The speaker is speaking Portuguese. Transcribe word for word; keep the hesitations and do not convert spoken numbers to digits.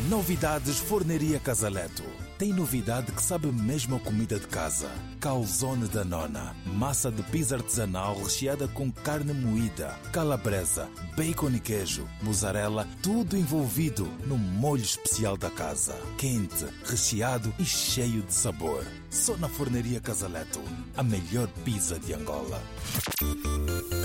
Novidades Forneria Casaleto. Tem novidade que sabe mesmo a comida de casa. Calzone da Nona. Massa de pizza artesanal recheada com carne moída, calabresa, bacon e queijo, mussarela, tudo envolvido no molho especial da casa. Quente, recheado e cheio de sabor. Só na Forneria Casaleto. A melhor pizza de Angola.